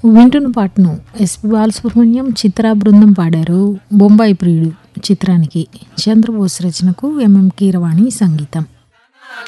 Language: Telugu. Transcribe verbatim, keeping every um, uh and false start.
వింటున్న పాటను ఎస్పి బాలసుబ్రహ్మణ్యం, చిత్రా బృందం పాడారు. బొంబాయి ప్రియుడు చిత్రానికి చంద్రబోస్ రచనకు ఎంఎం కీరవాణి సంగీతం.